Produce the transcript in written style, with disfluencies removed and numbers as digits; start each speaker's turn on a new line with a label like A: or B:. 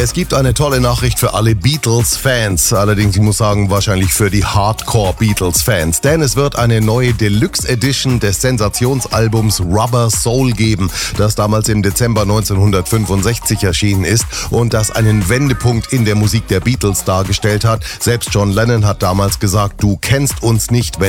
A: Es gibt eine tolle Nachricht für alle Beatles-Fans. Allerdings, ich muss sagen, wahrscheinlich für die Hardcore-Beatles-Fans. Denn es wird eine neue Deluxe-Edition des Sensationsalbums Rubber Soul geben, das damals im Dezember 1965 erschienen ist und das einen Wendepunkt in der Musik der Beatles dargestellt hat. Selbst John Lennon hat damals gesagt, du kennst uns nicht, wenn